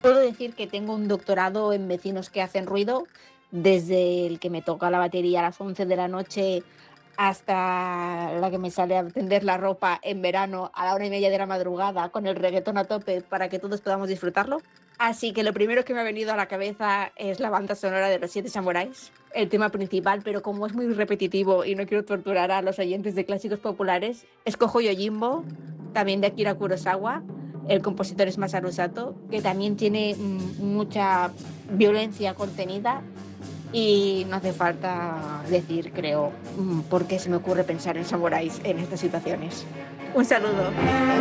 Puedo decir que tengo un doctorado en vecinos que hacen ruido, desde el que me toca la batería a las 11 de la noche hasta la que me sale a tender la ropa en verano a la 1:30 de la madrugada con el reguetón a tope para que todos podamos disfrutarlo. Así que lo primero que me ha venido a la cabeza es la banda sonora de Los Siete Samuráis, el tema principal, pero como es muy repetitivo y no quiero torturar a los oyentes de clásicos populares, escojo Yojimbo, también de Akira Kurosawa. El compositor es Masaru Sato, que también tiene mucha violencia contenida y no hace falta decir, creo, por qué se me ocurre pensar en samuráis en estas situaciones. Un saludo.